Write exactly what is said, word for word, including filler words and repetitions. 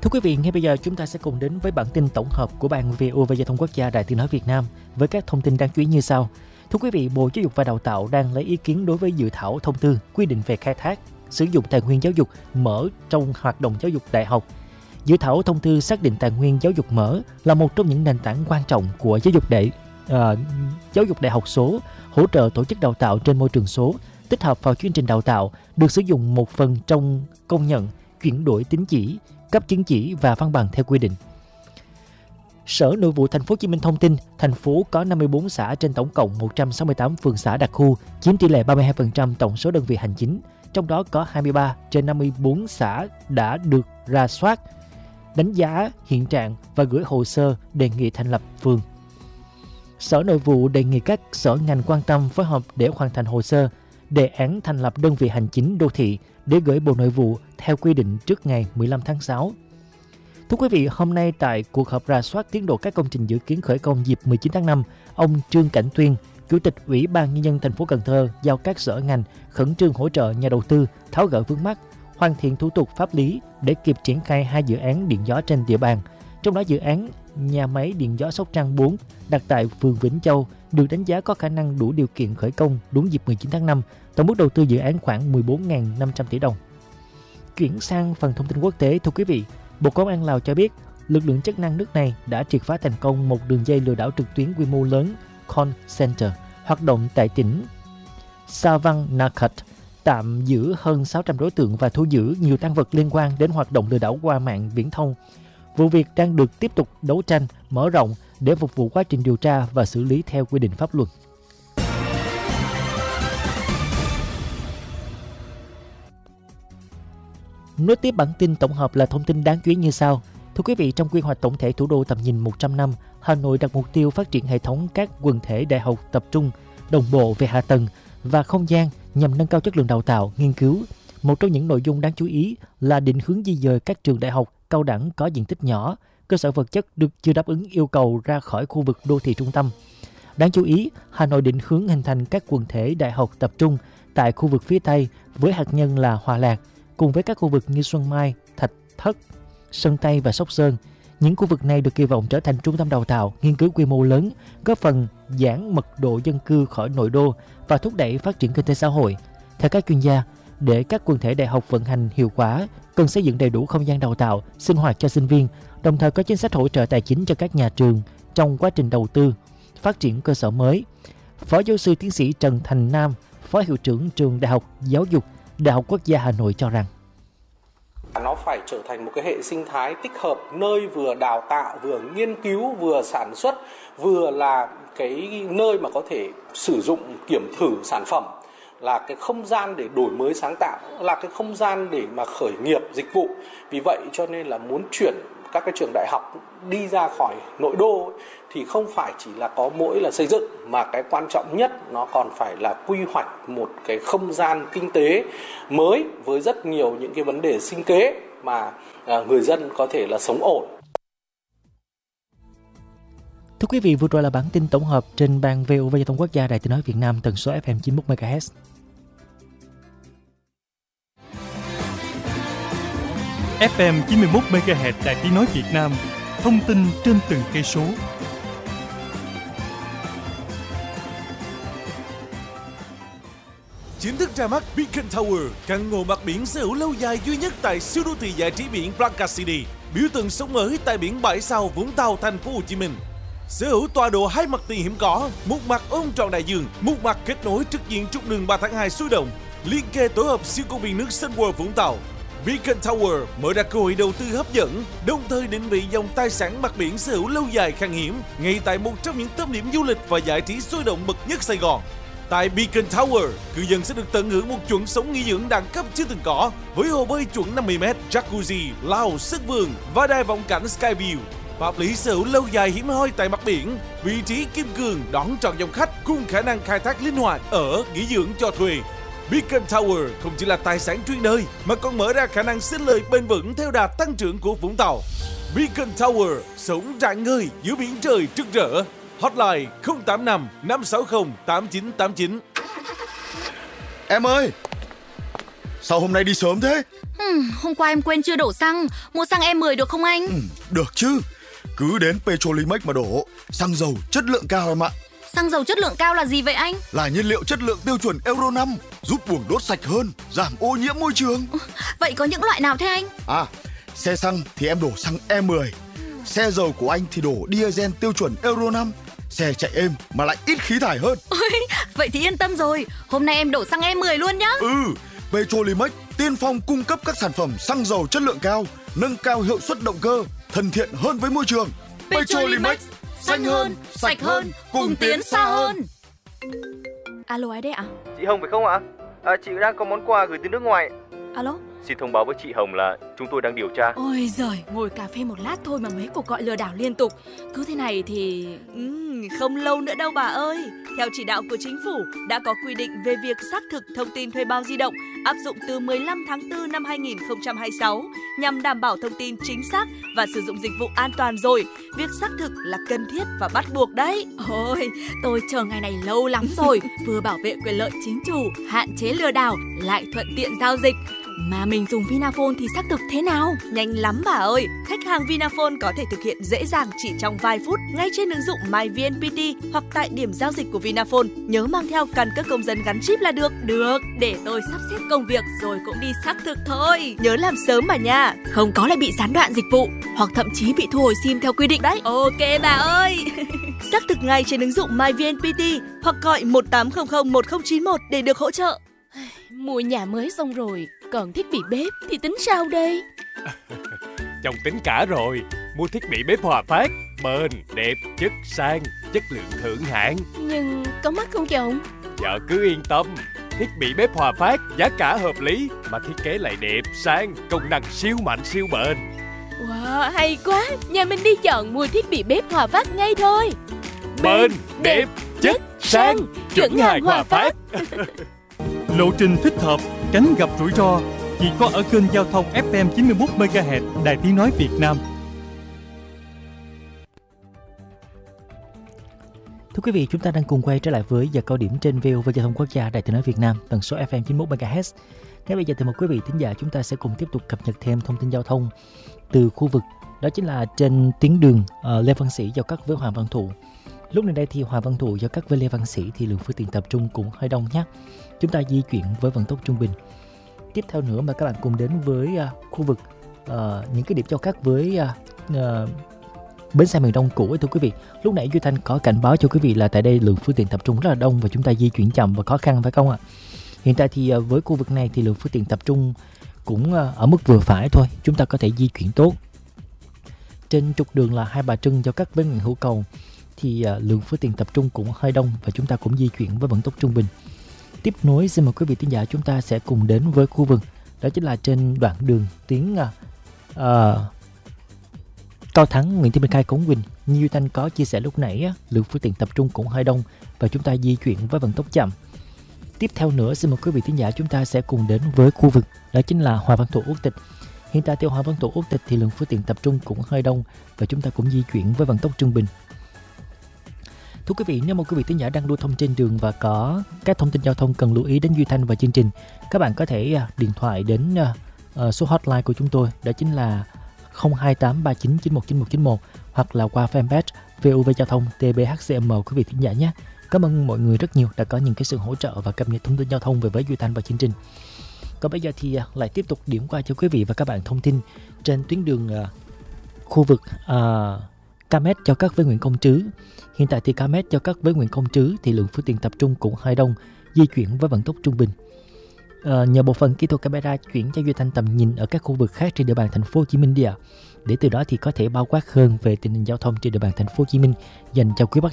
Thưa quý vị, ngay bây giờ chúng ta sẽ cùng đến với bản tin tổng hợp của Ban vê o vê Giao thông Quốc gia Đài Tiếng nói Việt Nam với các thông tin đáng chú ý như sau. Thưa quý vị, Bộ Giáo dục và Đào tạo đang lấy ý kiến đối với dự thảo thông tư quy định về khai thác, sử dụng tài nguyên giáo dục mở trong hoạt động giáo dục đại học. Dự thảo thông tư xác định tài nguyên giáo dục mở là một trong những nền tảng quan trọng của giáo dục đại uh, giáo dục đại học số, hỗ trợ tổ chức đào tạo trên môi trường số, tích hợp vào chương trình đào tạo, được sử dụng một phần trong công nhận, chuyển đổi tín chỉ, cấp chứng chỉ và văn bằng theo quy định. Sở Nội vụ Thành phố Hồ Chí Minh thông tin, thành phố có năm mươi tư xã trên tổng cộng một trăm sáu mươi tám phường xã đặc khu, chiếm tỷ lệ ba mươi hai phần trăm tổng số đơn vị hành chính. Trong đó có hai mươi ba trên năm mươi tư xã đã được rà soát, đánh giá hiện trạng và gửi hồ sơ đề nghị thành lập phường. Sở Nội vụ đề nghị các sở ngành quan tâm phối hợp để hoàn thành hồ sơ, đề án thành lập đơn vị hành chính đô thị để gửi Bộ Nội vụ theo quy định trước ngày mười lăm tháng sáu. Thưa quý vị, hôm nay tại cuộc họp rà soát tiến độ các công trình dự kiến khởi công dịp mười chín tháng năm, ông Trương Cảnh Tuyên, Chủ tịch Ủy ban Nhân dân thành phố Cần Thơ giao các sở ngành khẩn trương hỗ trợ nhà đầu tư tháo gỡ vướng mắc, hoàn thiện thủ tục pháp lý để kịp triển khai hai dự án điện gió trên địa bàn. Trong đó dự án nhà máy điện gió Sóc Trăng bốn đặt tại phường Vĩnh Châu được đánh giá có khả năng đủ điều kiện khởi công đúng dịp mười chín tháng năm, tổng mức đầu tư dự án khoảng mười bốn nghìn năm trăm tỷ đồng. Chuyển sang phần thông tin quốc tế, thưa quý vị, Bộ Công an Lào cho biết lực lượng chức năng nước này đã triệt phá thành công một đường dây lừa đảo trực tuyến quy mô lớn call center hoạt động tại tỉnh Savannakhot, tạm giữ hơn sáu trăm đối tượng và thu giữ nhiều tang vật liên quan đến hoạt động lừa đảo qua mạng viễn thông. Vụ việc đang được tiếp tục đấu tranh, mở rộng để phục vụ quá trình điều tra và xử lý theo quy định pháp luật. Nối tiếp bản tin tổng hợp là thông tin đáng chú ý như sau. Thưa quý vị, trong quy hoạch tổng thể thủ đô tầm nhìn một trăm năm, Hà Nội đặt mục tiêu phát triển hệ thống các quần thể đại học tập trung, đồng bộ về hạ tầng và không gian nhằm nâng cao chất lượng đào tạo, nghiên cứu. Một trong những nội dung đáng chú ý là định hướng di dời các trường đại học, cao đẳng có diện tích nhỏ, cơ sở vật chất được chưa đáp ứng yêu cầu ra khỏi khu vực đô thị trung tâm. Đáng chú ý, Hà Nội định hướng hình thành các quần thể đại học tập trung tại khu vực phía Tây với hạt nhân là Hòa Lạc, cùng với các khu vực như Xuân Mai, Thạch Thất, Sơn Tây và Sóc Sơn. Những khu vực này được kỳ vọng trở thành trung tâm đào tạo, nghiên cứu quy mô lớn, góp phần giảm mật độ dân cư khỏi nội đô và thúc đẩy phát triển kinh tế xã hội. Theo các chuyên gia, để các quần thể đại học vận hành hiệu quả, cần xây dựng đầy đủ không gian đào tạo, sinh hoạt cho sinh viên, đồng thời có chính sách hỗ trợ tài chính cho các nhà trường trong quá trình đầu tư, phát triển cơ sở mới. Phó giáo sư tiến sĩ Trần Thành Nam, Phó Hiệu trưởng Trường Đại học Giáo dục, Đại học Quốc gia Hà Nội cho rằng nó phải trở thành một cái hệ sinh thái tích hợp nơi vừa đào tạo, vừa nghiên cứu, vừa sản xuất, vừa là cái nơi mà có thể sử dụng kiểm thử sản phẩm, là cái không gian để đổi mới sáng tạo, là cái không gian để mà khởi nghiệp dịch vụ. Vì vậy cho nên là muốn chuyển các cái trường đại học đi ra khỏi nội đô ấy, thì không phải chỉ là có mỗi là xây dựng, mà cái quan trọng nhất nó còn phải là quy hoạch một cái không gian kinh tế mới với rất nhiều những cái vấn đề sinh kế mà người dân có thể là sống ổn. Thưa quý vị, vừa rồi là bản tin tổng hợp trên Ban vê o vê Giao thông Quốc gia Đài Tiếng nói Việt Nam tần số ép em chín mươi mốt mê ga héc. ép em chín mươi mốt mê ga héc Đài Tiếng nói Việt Nam, thông tin trên từng cây số. Chính thức ra mắt Beacon Tower, căn hộ mặt biển sở hữu lâu dài duy nhất tại siêu đô thị giải trí biển Playa City, biểu tượng sống mới tại biển bãi sau Vũng Tàu, Thành phố Hồ Chí Minh. Sở hữu tọa độ hai mặt tiền hiểm cỏ, một mặt ôm trọn đại dương, một mặt kết nối trực diện trục đường ba tháng hai sôi động, liên kề tổ hợp siêu công viên nước Sun World Vũng Tàu. Beacon Tower mở ra cơ hội đầu tư hấp dẫn, đồng thời định vị dòng tài sản mặt biển sở hữu lâu dài khan hiếm ngay tại một trong những tâm điểm du lịch và giải trí sôi động bậc nhất Sài Gòn. Tại Beacon Tower, cư dân sẽ được tận hưởng một chuẩn sống nghỉ dưỡng đẳng cấp chưa từng có, với hồ bơi chuẩn năm mươi mét, jacuzzi, lao, sức vườn và đài vọng cảnh Skyview. Pháp lý sở hữu lâu dài hiếm hoi tại mặt biển, vị trí kim cương đón trọn dòng khách cùng khả năng khai thác linh hoạt ở nghỉ dưỡng cho thuê. Beacon Tower không chỉ là tài sản chuyên đời mà còn mở ra khả năng sinh lời bền vững theo đà tăng trưởng của Vũng Tàu. Beacon Tower sống rạng ngời giữa biển trời rực rỡ. Hotline không tám năm năm sáu không tám chín tám chín. Em ơi, sao hôm nay đi sớm thế? Ừ, hôm qua em quên chưa đổ xăng, mua xăng E mười được không anh? Ừ, được chứ, cứ đến Petrolimex mà đổ, xăng dầu chất lượng cao em ạ. Xăng dầu chất lượng cao là gì vậy anh? Là nhiên liệu chất lượng tiêu chuẩn Euro năm, giúp buồng đốt sạch hơn, giảm ô nhiễm môi trường. Vậy có những loại nào thế anh? À, xe xăng thì em đổ xăng E mười, xe dầu của anh thì đổ diesel tiêu chuẩn Euro năm, xe chạy êm mà lại ít khí thải hơn. Ôi, vậy thì yên tâm rồi, hôm nay em đổ xăng E mười luôn nhá. Ừ, Petrolimex tiên phong cung cấp các sản phẩm xăng dầu chất lượng cao, nâng cao hiệu suất động cơ, thân thiện hơn với môi trường. Petrolimex, xanh hơn, sạch hơn, cùng tiến xa hơn. Alo, ai đấy ạ? Chị Hồng phải không ạ? À, chị đang có món quà gửi từ nước ngoài. Alo? Xin thông báo với chị Hồng là chúng tôi đang điều tra. Ôi giời, ngồi cà phê một lát thôi mà mấy cuộc gọi lừa đảo liên tục. Cứ thế này thì... Uhm, không lâu nữa đâu bà ơi. Theo chỉ đạo của chính phủ, đã có quy định về việc xác thực thông tin thuê bao di động áp dụng từ mười lăm tháng tư năm hai nghìn không trăm hai mươi sáu nhằm đảm bảo thông tin chính xác và sử dụng dịch vụ an toàn rồi. Việc xác thực là cần thiết và bắt buộc đấy. Ôi, tôi chờ ngày này lâu lắm rồi. Vừa bảo vệ quyền lợi chính chủ, hạn chế lừa đảo, lại thuận tiện giao dịch. Mà mình dùng Vinaphone thì xác thực thế nào? Nhanh lắm bà ơi. Khách hàng Vinaphone có thể thực hiện dễ dàng chỉ trong vài phút ngay trên ứng dụng MyVNPT hoặc tại điểm giao dịch của Vinaphone. Nhớ mang theo căn cước công dân gắn chip là được. Được, để tôi sắp xếp công việc rồi cũng đi xác thực thôi. Nhớ làm sớm mà nha. Không có lại bị gián đoạn dịch vụ hoặc thậm chí bị thu hồi sim theo quy định đấy. Ok bà ơi. Xác thực ngay trên ứng dụng MyVNPT hoặc gọi một tám không không một không chín một để được hỗ trợ. Mua nhà mới xong rồi, còn thiết bị bếp thì tính sao đây? Chồng tính cả rồi, mua thiết bị bếp Hòa Phát, bền, đẹp, chất sang, chất lượng thượng hạng. Nhưng có mắc không chồng? Vợ cứ yên tâm, thiết bị bếp Hòa Phát giá cả hợp lý mà thiết kế lại đẹp, sang, công năng siêu mạnh siêu bền. Wow, hay quá, nhà mình đi chọn mua thiết bị bếp Hòa Phát ngay thôi. Bền, đẹp, chất, sang, chuẩn hàng Hòa Phát. Lộ trình thích hợp, tránh gặp rủi ro chỉ có ở kênh giao thông ép em chín mươi mốt mê ga héc Đài Tiếng nói Việt Nam. Thưa quý vị, chúng ta đang cùng quay trở lại với giờ cao điểm trên vê o vê Giao thông Quốc gia Đài Tiếng nói Việt Nam, tần số ép em chín mươi mốt mê ga héc. Ngay bây giờ thì mời quý vị thính giả chúng ta sẽ cùng tiếp tục cập nhật thêm thông tin giao thông từ khu vực, đó chính là trên tuyến đường uh, Lê Văn Sĩ giao cắt với Hoàng Văn Thụ. Lúc này đây thì Hoàng Văn Thụ giao cắt với Lê Văn Sĩ thì lượng phương tiện tập trung cũng hơi đông nhé. Chúng ta di chuyển với vận tốc trung bình. Tiếp theo nữa mà các bạn cùng đến với uh, khu vực uh, những cái điểm giao cắt với uh, uh, bến xe miền Đông cũ. Thưa quý vị, lúc nãy Duy Thanh có cảnh báo cho quý vị là tại đây lượng phương tiện tập trung rất là đông và chúng ta di chuyển chậm và khó khăn, phải không ạ? Hiện tại thì uh, với khu vực này thì lượng phương tiện tập trung cũng uh, ở mức vừa phải thôi, chúng ta có thể di chuyển tốt. Trên trục đường là Hai Bà Trưng giao cắt với Nguyễn Hữu Cầu thì uh, lượng phương tiện tập trung cũng hơi đông và chúng ta cũng di chuyển với vận tốc trung bình. Tiếp nối, xin mời quý vị thính giả chúng ta sẽ cùng đến với khu vực, đó chính là trên đoạn đường tuyến uh, uh, Cao Thắng, Nguyễn Thị Minh Khai, Cống Quỳnh. Như Duy Thanh có chia sẻ lúc nãy, uh, lượng phương tiện tập trung cũng hơi đông và chúng ta di chuyển với vận tốc chậm. Tiếp theo nữa, xin mời quý vị thính giả chúng ta sẽ cùng đến với khu vực, đó chính là Hoàng Văn Thụ, Út Tịch. Hiện tại theo Hoàng Văn Thụ, Út Tịch thì lượng phương tiện tập trung cũng hơi đông và chúng ta cũng di chuyển với vận tốc trung bình. Thưa quý vị, nếu một quý vị thính giả đang lưu thông trên đường và có các thông tin giao thông cần lưu ý đến Duy Thanh và chương trình, các bạn có thể uh, điện thoại đến uh, uh, số hotline của chúng tôi, đó chính là không hai tám ba chín chín một chín một chín một hoặc là qua fanpage vê o vê Giao thông tê bê hát xê em quý vị thính giả nhé. Cảm ơn mọi người rất nhiều đã có những cái sự hỗ trợ và cập nhật thông tin giao thông về với Duy Thanh và chương trình. Còn bây giờ thì uh, lại tiếp tục điểm qua cho quý vị và các bạn thông tin trên tuyến đường uh, khu vực uh, ca mét giao cắt với Nguyễn Công Trứ. Hiện tại thì ca mét giao cắt với Nguyễn Công Trứ thì lượng phương tiện tập trung cũng hơi đông, di chuyển với vận tốc trung bình. À, nhờ bộ phận kỹ thuật camera chuyển cho Duy Thanh tầm nhìn ở các khu vực khác trên địa bàn thành phố Hồ Chí Minh đi ạ, để từ đó thì có thể bao quát hơn về tình hình giao thông trên địa bàn thành phố Hồ Chí Minh dành cho quý bác